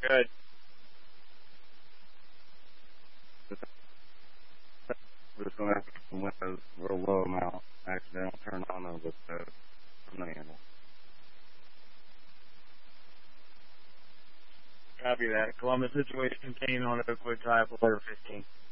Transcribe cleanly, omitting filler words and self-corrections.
Good. We're just going to have to put some windows real low amount. Actually, they don't turn on over the stove from the handle. Copy that. Columbus situation contained on Oakwood Drive, letter 15.